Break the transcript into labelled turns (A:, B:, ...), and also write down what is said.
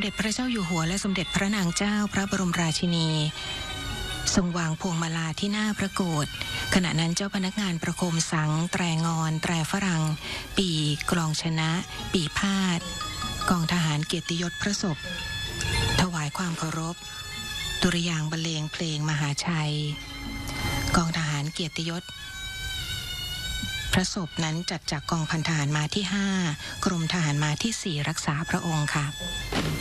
A: เด็จพระเจ้าอยู่หัวและสมเด็จพระนางเจ้าพระบรมราชินีทรงวางพวงมาลาที่หน้าพระโกฐขณะนั้นเจ้าพนักงานประโคมสังแตรงอนแตรฝรั่งปีกลองชนะปีพาดกองทหารเกียรติยศพระศพถวายความเคารพดุริยางค์บรรเลงเพลงมหาชัยกองทหารเกียรติยศพระศพนั้นจัดจากกองพันทหารม้าที่5กรมทหารม้าที่4รักษาพระองค์ค่ะ